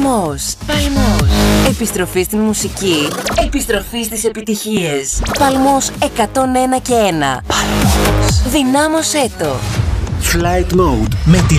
Παλμός. Επιστροφή στην μουσική. Επιστροφή στις επιτυχίες. Παλμός 101 και 1. Παλμός. Δυνάμωσέ το. Flight Mode με τη